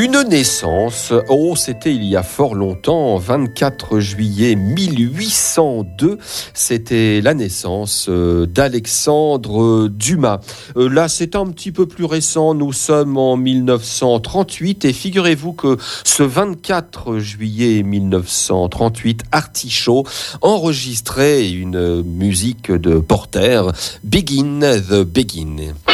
Une naissance, c'était il y a fort longtemps, 24 juillet 1802, c'était la naissance d'Alexandre Dumas. Là, c'est un petit peu plus récent, nous sommes en 1938 et figurez-vous que ce 24 juillet 1938, Artichaut enregistrait une musique de Porter, Begin the Begin.